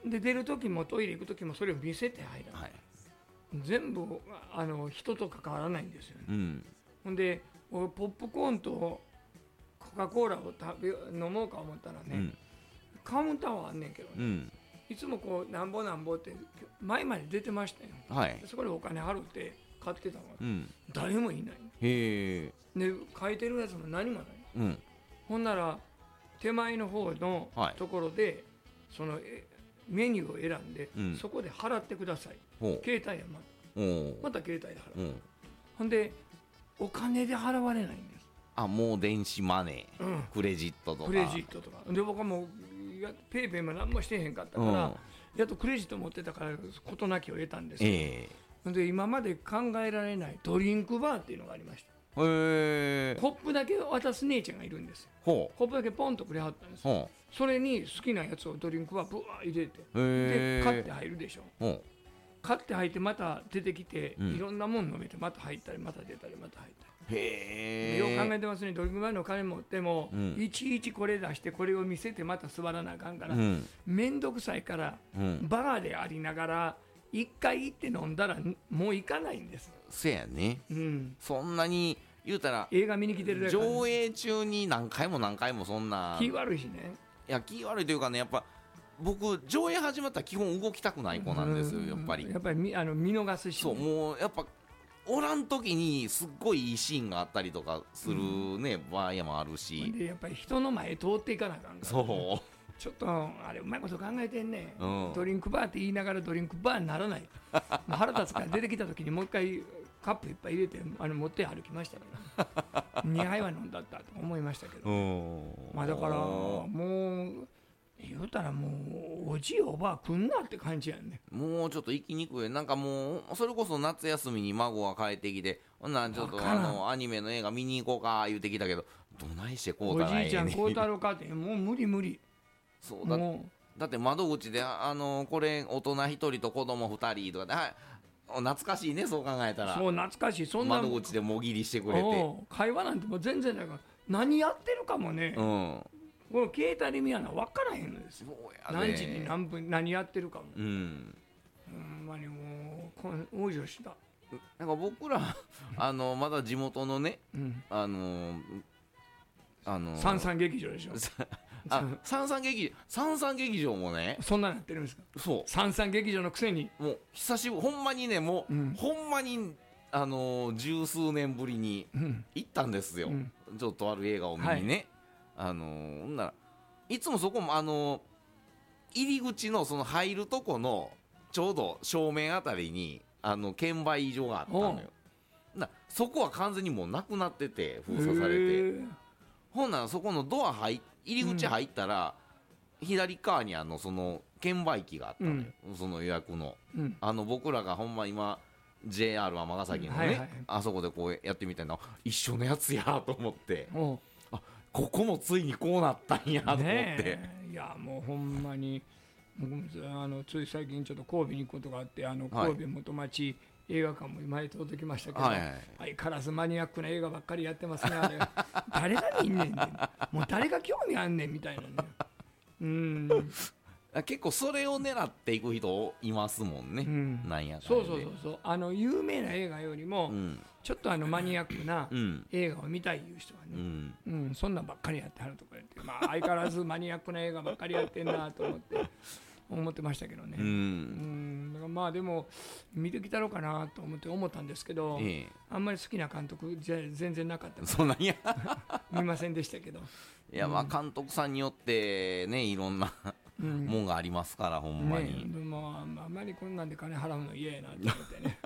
で出る時もトイレ行く時もそれを見せて入らない、全部人と関わらないんですよね、ほんでポップコーンとコカ・コーラを飲もうか思ったらね、カウンターはあんねんけどね、いつもこうなんぼなんぼって前まで出てましたよ、そこでお金払って買ってたのが、誰もいないで書いてるやつも何もない、ほんなら手前の方のところで、そのメニューを選んで、そこで払ってください、携帯でまた携帯で払う、ほんでお金で払われないんです。 もう電子マネー、クレジットとかで僕はもうペイペイも何もしてへんかったから、やっとクレジット持ってたから事なきを得たんですけど、で今まで考えられないドリンクバーっていうのがありました。コップだけ渡す姉ちゃんがいるんですよ。コップだけポンとくれはったんですよ。それに好きなやつをドリンクバーブワー入れて、で買って入るでしょ。買って入ってまた出てきて、いろんなもん飲めてまた入ったりまた出たりまた入ったり、よう考えてますね。ドリンクバーの金持っても、いちいちこれ出してこれを見せてまた座らなあかんから、めんどくさいから、バーでありながら一回行って飲んだらもう行かないんです。 せやね、そんなに言うたら映画見に来てるだけ上映中に何回も何回もそんな気悪いしね。 いや気悪いというかね、やっぱ僕上映始まったら基本動きたくない子なんですよ、やっぱり見逃すし、 そうもうやっぱおらん時にすっごいいいシーンがあったりとかするね、場合もあるし、 でやっぱり人の前通っていかなあかんから、そうちょっとあれうまいこと考えてんね、ドリンクバーって言いながらドリンクバーにならないもう腹立つから出てきた時にもう一回カップいっぱい入れて持って歩きましたから、2杯は飲んだったと思いましたけど、だからもう言うたらもうおじいおばあ来んなって感じやんね。 もうちょっと行きにくい。なんかもうそれこそ夏休みに孫が帰ってきて、ほんなんちょっとアニメの映画見に行こうか言うてきたけど、どないしてこうたらええねん、 おじいちゃんこうたろかってもう無理。 そうだって窓口でこれ大人一人と子供二人とかで、懐かしいね、そう考えたら。 そう懐かしい。そんな窓口でもぎりしてくれて、 会話なんてもう全然ないから、何やってるかもね、この携帯で見やな分からへんのですよ。何時に何分何やってるかも。ほんまにもう往生した。 なんか僕らまだ地元のね、 三々劇場でしょ。 三々劇場もね、 そんなのやってるんですか。 そう三々劇場のくせにもう久しぶり、ほんまにね、もう、ほんまに十数年ぶりに行ったんですよ、ちょっとある映画を見にね、ほんならいつもそこも入り口のその入るとこのちょうど正面あたりに券売所があったのよ。そこは完全にもうなくなってて封鎖されて、ほんならそこの入り口入ったら、左側にその券売機があったのよ、その予約の、僕らがほんま今 JR 尼崎のね、あそこでこうやってみたいな、一緒のやつやと思って、ここもついにこうなったんやと思って、 いやもうほんまについ最近ちょっと神戸に行くことがあって、神戸元町映画館も前届きましたけど、相変わらずマニアックな映画ばっかりやってますね。あれ誰が見んねんねもう誰が興味あんねんみたいなね。 結構それを狙っていく人いますもんね、なんやかんやで。 そう有名な映画よりも、ちょっとマニアックな映画を見たいいう人はね、そんなんばっかりやってはるとか言って、相変わらずマニアックな映画ばっかりやってんなと思ってましたけどね。だからでも見てきたろうかなと思ったんですけど、あんまり好きな監督全然なかったそんなんや見ませんでしたけど、 いや監督さんによってね、いろんなもんがありますから、ほんまに、 あんまりこんなんで金払うの嫌やなと思ってね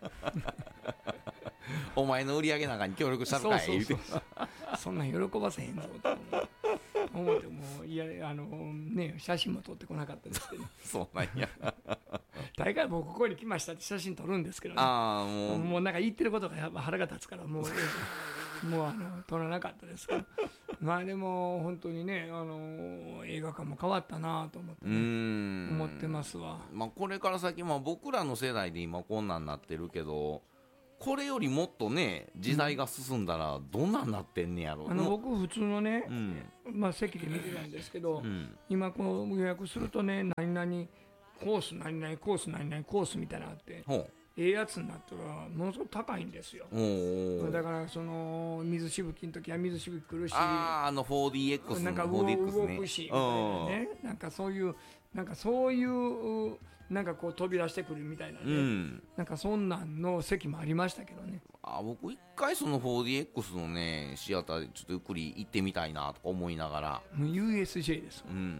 お前の売り上げなんかに協力したのかい言うて、 そんなん喜ばせへんぞと思ってもう写真も撮ってこなかったですけど、 そうなんや大概もうここに来ましたって写真撮るんですけどね、もうなんか言ってることがやっぱ腹が立つからもう撮らなかったですけど、でも本当にね映画館も変わったなと思って、思ってますわ。 これから先、僕らの世代で今こんなんなってるけど、これよりもっとね時代が進んだらどんなんなってんねやろう。 僕普通のね、席で見てたんですけど、今この予約するとね何々 コース何々コース何々コースみたいなのがあって、ええやつになったらものすごく高いんですよ。だからその水しぶきの時は水しぶき来るし、 4DX なんか動くしみたいなね、なんかそういうなんかこう飛び出してくるみたいなね、なんかそんなんの席もありましたけどね。 僕一回その 4DX のねシアターでちょっとゆっくり行ってみたいなとか思いながら。 USJ です。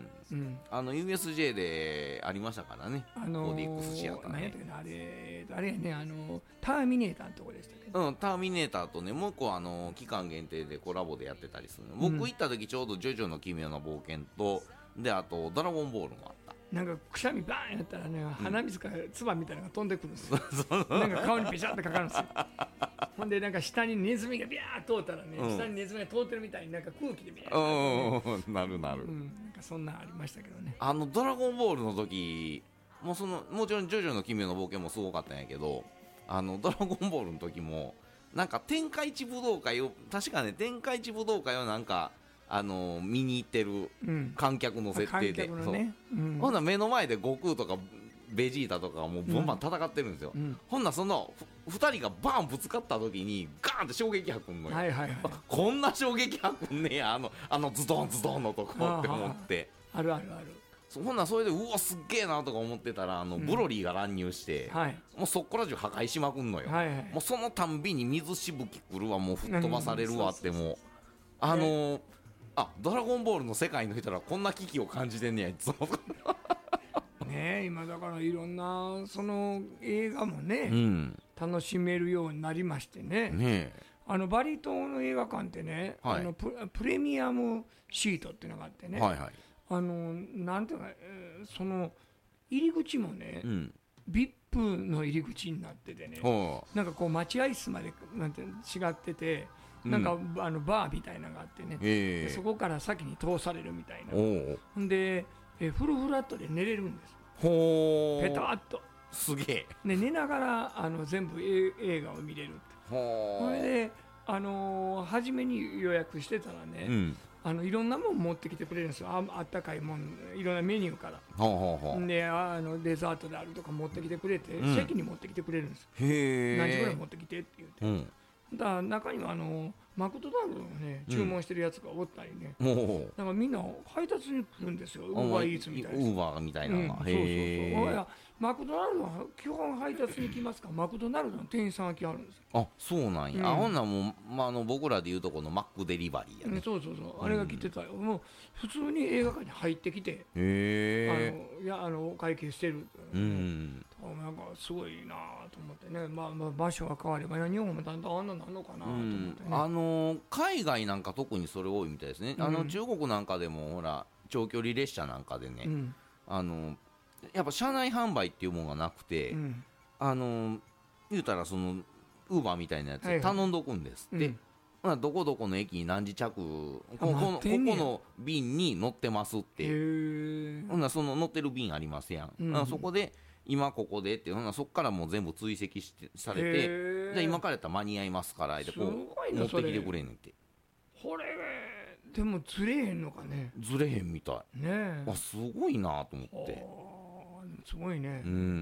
USJ でありましたからね、4DX シアターね。 あれね、ターミネーターのとこでしたけど、 ターミネーターとね、もう一個期間限定でコラボでやってたりするの。僕行った時ちょうどジョジョの奇妙な冒険とで、あとドラゴンボールもあった。 なんかくしゃみバーンやったらね、鼻水か唾みたいなのが飛んでくるんですよ。なんか顔にペシャってかかるんですよ。ほんでなんか下にネズミがビャー通ったらね、下にネズミが通ってるみたいになんか空気でビャーって、 なる、 なんかそんなんありましたけどね。 ドラゴンボールの時ももちろんジョジョの奇妙な冒険もすごかったんやけど、ドラゴンボールの時もなんか天下一武道会をなんか見に行ってる観客の設定で、ほんな目の前で悟空とかベジータとかがもうバンバン戦ってるんですよ。ほんなその2人がバーンぶつかった時にガーンって衝撃波くんのよ。こんな衝撃波くんねや、ズドンズドンのとこって思って。 あるあるある。 ほんなそれでうわすっげえなとか思ってたらブロリーが乱入して、もうそこら中破壊しまくんのよ。もうそのたんびに水しぶき来るわ、もう吹っ飛ばされるわってもうドラゴンボールの世界の人らこんな危機を感じてんねやいつも。 ね、今だからいろんなその映画もね、楽しめるようになりましてね。バリ島の映画館ってね、プレミアムシートっていうのがあってね、なんていうか、その入り口もね、VIP の入り口になっててね、なんかこう待合室までなんて違ってて、なんかバーみたいなのがあってね、そこから先に通されるみたいな。ほんでフルフラットで寝れるんです。ペタッとすげえ。 寝ながら全部映画を見れるって。それで初めに予約してたらね、いろんなもん持ってきてくれるんですよ。あったかいもん、いろんなメニューから。でデザートであるとか持ってきてくれて、席に持ってきてくれるんですよ。何時ぐらい持ってきてって言って。だから中にはマクドナルドのね注文してるやつがおったりね、だからみんな配達に来るんですよ。ウーバーイーツみたいな。 ウーバーみたいなのが。 マクドナルドは基本配達に来ますから、マクドナルドの店員さんが来はるんですよ。 そうなんや。ほんならもう、僕らでいうとこのマックデリバリーやね。 そうあれが来てたよ。もう普通に映画館に入ってきて、お会計してる。なんかすごいなと思ってね。場所が変われば日本もだんだんあんななんのかなと思ってね。 海外なんか特にそれ多いみたいですね。中国なんかでもほら長距離列車なんかでね、やっぱ車内販売っていうものがなくて、言うたらそのウーバーみたいなやつ頼んどくんですって。どこどこの駅に何時着、ここの便に乗ってますって。ほんなその乗ってる便ありますやん。そこで今ここでって、ほんなそこからもう全部追跡されて、じゃ今からやったら間に合いますからってこう持ってきてくれんねんって。 これでもずれへんのかね。 ずれへんみたいね。すごいなと思って。 すごいね。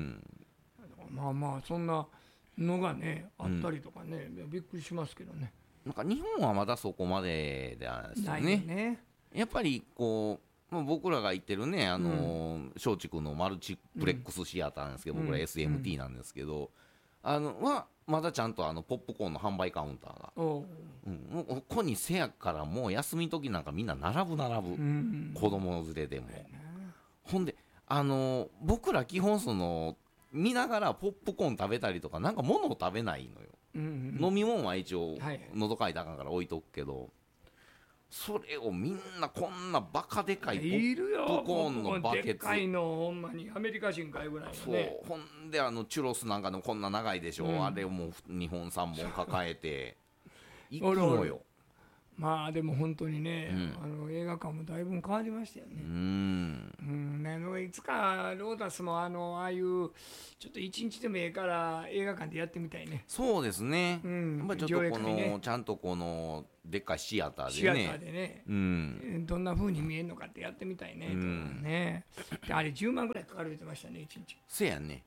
そんなのがねあったりとかね、びっくりしますけどね。 なんか日本はまだそこまでですよね。やっぱりこう僕らが行ってるね松竹のマルチプレックスシアターなんですけど、僕ら SMT なんですけど、はまだちゃんとポップコーンの販売カウンターが、もうここにせやからもう休み時なんかみんな並ぶ、子供連れでも。ほんで僕ら基本見ながらポップコーン食べたりとかなんか物を食べないのよ。飲み物は一応喉かいたらあかんから置いとくけど、それをみんなこんなバカでかいポップコーンのバケツ、でかいのほんまにアメリカ人かいぐらいのね。 ほんでチュロスなんかのこんな長いでしょ、あれをもう2本3本抱えて行くのよ。 まあでも本当にね、映画館もだいぶ変わりましたよね。いつかロータスもああいうちょっと一日でもええから映画館でやってみたいね。 そうですね、やっぱりちょっとこの、 ね、 ちゃんとこのでっかいシアターでね、 シアターでね、どんな風に見えるのかってやってみたいね、ねであれ10万ぐらいかかるって言ってましたね、1日。 せやね、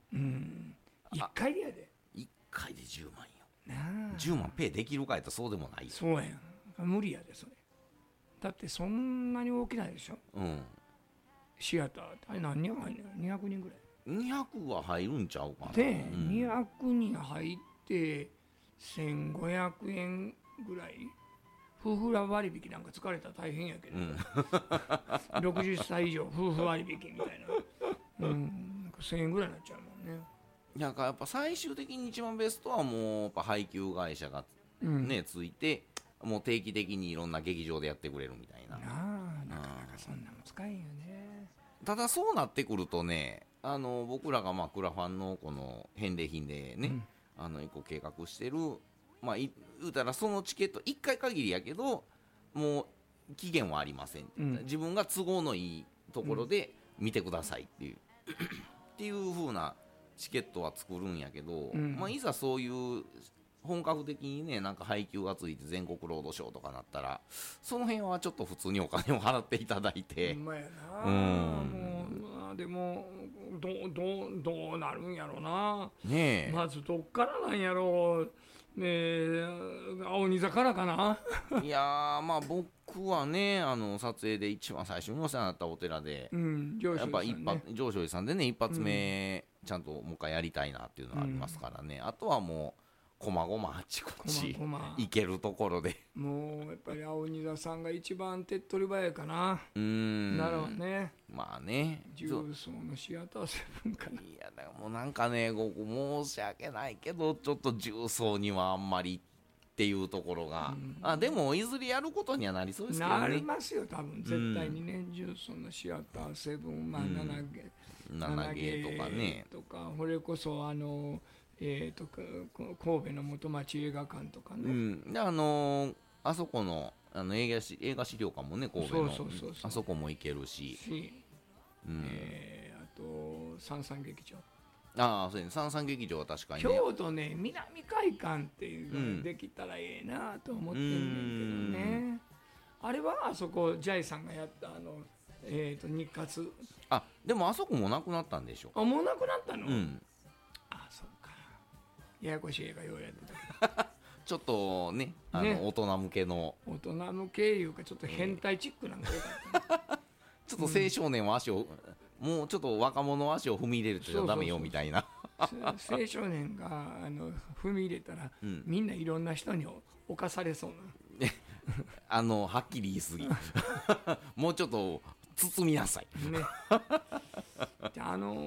1回でやで、 1回で10万よ。10万ペイできるかやったらそうでもないよ。 そうやん、無理やでそれ。だってそんなに大きないでしょ、シアターってあれ何人入るの？ 200 人ぐらい。 200は入るんちゃうかな。 で、200人入って1500円ぐらい。夫婦割引なんか疲れたら大変やけど、60歳以上夫婦割引みたいな、なんか1000円ぐらいになっちゃうもんね。 なんかやっぱ最終的に一番ベストはもうやっぱ配給会社がね、ついてもう定期的にいろんな劇場でやってくれるみたいな。 なかなかそんなの使えんよね。 ただそうなってくるとね、僕らがまあクラファンのこの返礼品でね、一個計画してる、まあ言うたらそのチケット1回限りやけどもう期限はありません、自分が都合のいいところで見てくださいっていう、っていう風なチケットは作るんやけど、まあ、いざそういう本格的にねなんか配給がついて全国ロードショーとかなったらその辺はちょっと普通にお金を払っていただいて、 ほんまやな、もうでもどうなるんやろうな、 ねえ、 まずどっからなんやろうね。青鬼座からかな。 いやーまあ僕はね撮影で一番最初にお世話になったお寺で、やっぱ上昇寺さんでね一発目、ちゃんともう一回やりたいなっていうのはありますからね、あとはもうこまごまあちこち行けるところでもうやっぱり青鬼座さんが一番手っ取り早いかな。なるほどね。 まあね、 重曹のシアターセブンかな。 いやだからもうなんかね申し訳ないけどちょっと重曹にはあんまりっていうところが、でもいずれやることにはなりそうですけどね。 なりますよ多分絶対にね、重曹のシアターセブン、まあ7芸とかね、とかこれこそ神戸の元町映画館とかね、 であそこの映画資料館もね神戸のあそこも行けるし、 あと三々劇場、 そうですね、三々劇場は確かに、 京都ね南会館っていうのができたらええなと思ってんねんけどね、あれはあそこジャイさんがやった日活、 でもあそこもなくなったんでしょ。 もうなくなったの、そうか、ややこしい映画ようやってたちょっとね大人向けの大人向けいうかちょっと変態チックなんかよかった、 ちょっと青少年は足を、もうちょっと若者の足を踏み入れるとダメよみたいな。 青少年が踏み入れたら、みんないろんな人に侵されそうなはっきり言い過ぎもうちょっと包みなさいね。で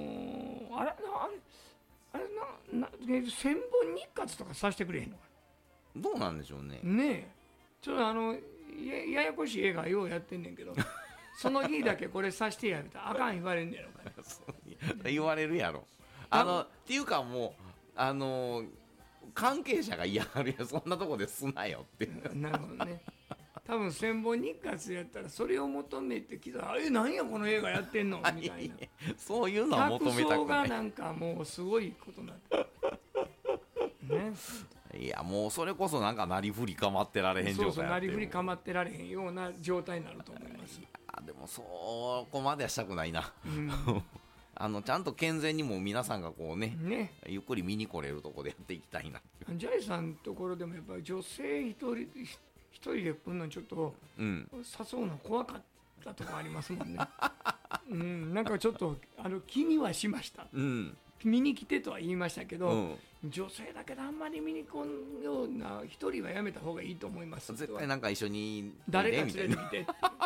千本日活とかさせてくれへんのかな。どうなんでしょうね。 ねえ、ちょっとややこしい映画ようやってんねんけどその日だけこれさしてやみたいなあかん言われんねやろかね言われるやろ。っていうかもう関係者が嫌がるやそんなとこですなよってなるほどね。多分千本日活やったらそれを求めてきたら何やこの映画やってんのみたいなそういうのは求めたくない。 客層がなんかもうすごいことになってね。 いやもうそれこそなんかなりふり構ってられへん状態。 そうなりふり構ってられへんような状態になると思います。 でもそこまではしたくないな、ちゃんと健全にも皆さんがこうねゆっくり見に来れるとこでやっていきたいなっていう。 ジャイさんのところでもやっぱり女性一人で来るのちょっと、誘うの怖かったとこありますもんねなんかちょっと気にはしました、見に来てとは言いましたけど、女性だけであんまり見に来んような一人はやめた方がいいと思います。 絶対なんか一緒に誰か連れてきて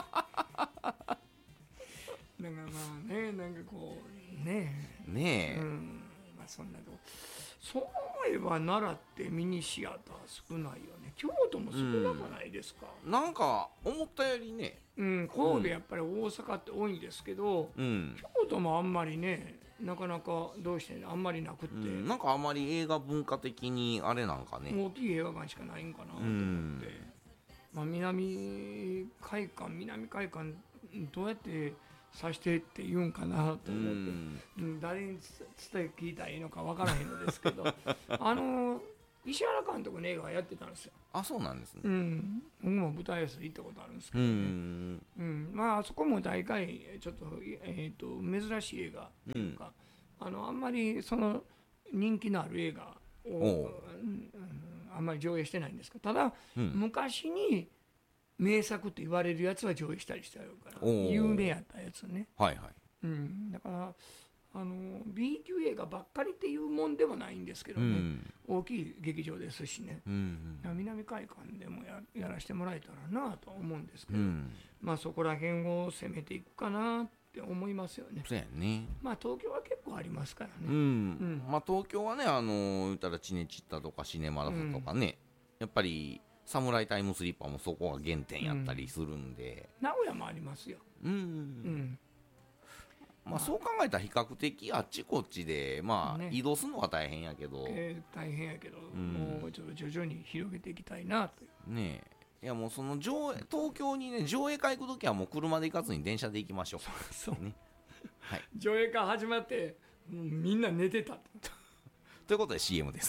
なんかまあね、なんかこうねまあそんなとこ。そう思えば奈良ってミニシアター少ないよね。京都も少なくないですか。 なんか思ったよりね、 神戸やっぱり大阪って多いんですけど、京都もあんまりねなかなかどうしてあんまりなくって、 なんかあんまり映画文化的にあれなんかね、 大きい映画館しかないんかなと思って、 南海館どうやってさしてって言うんかなと思って、誰に伝え聞いたらいいのか分からへんのですけど石原監督の映画やってたんですよ。 あ、そうなんですね。 僕も舞台挨拶行ったことあるんですけどね。まああそこも大概ちょっと、珍しい映画というか、あんまりその人気のある映画を、あんまり上映してないんですけど、ただ、昔に名作って言われるやつは上映したりしてあるから有名やったやつね。だからB 級映画ばっかりっていうもんでもないんですけどね、大きい劇場ですしね、南海館でも やらせてもらえたらなと思うんですけど、まあそこら辺を攻めていくかなって思いますよね。 そうやね。 まあ東京は結構ありますからね。 まあ東京はね、言ったらチネチッタとかシネマラスとかね、やっぱりサムライタイムスリッパもそこが原点やったりするんで、 名古屋もありますよ。 まあそう考えたら比較的あっちこっちで、まあ移動するのは大変やけど、 大変やけど、もうちょっと徐々に広げていきたいなというね。いやもうその東京にね、上映会行くときはもう車で行かずに電車で行きましょう。 そうね。はい。 上映会始まってみんな寝てたということで CM です。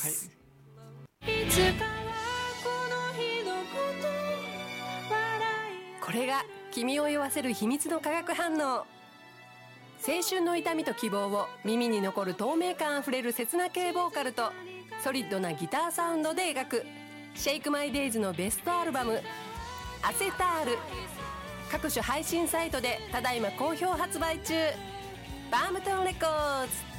これが君を酔わせる秘密の化学反応。青春の痛みと希望を耳に残る透明感あふれる切な系ボーカルとソリッドなギターサウンドで描くシェイクマイデイズのベストアルバムアセタール。各種配信サイトでただいま好評発売中。バームトンレコーズ。